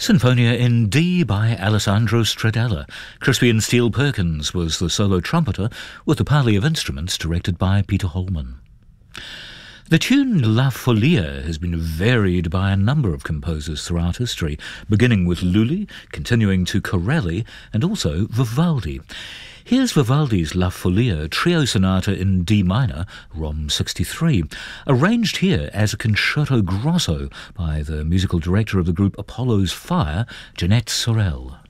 Sinfonia in D by Alessandro Stradella. Crispian Steele Perkins was the solo trumpeter, with the parley of instruments directed by Peter Holman. The tune La Follia has been varied by a number of composers throughout history, beginning with Lully, continuing to Corelli, and also Vivaldi. Here's Vivaldi's La Follia Trio Sonata in D minor, Rom 63, arranged here as a concerto grosso by the musical director of the group Apollo's Fire, Jeanette Sorel.